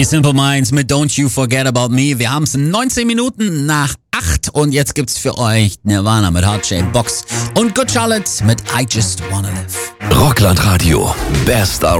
Die Simple Minds mit Don't You Forget About Me. Wir haben es 19 Minuten nach 8 und jetzt gibt's für euch Nirvana mit Heart Shaped Box und Good Charlotte mit I Just Wanna Live. Rockland Radio, best